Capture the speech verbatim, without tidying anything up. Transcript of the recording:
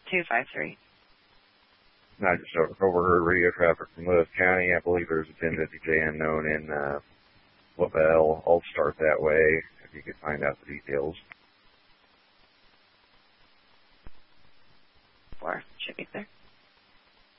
two five three. I just overheard radio traffic from Lewis County. I believe there's a ten fifty J unknown in uh, LaBelle. I'll start that way if you could find out the details. Four should be there.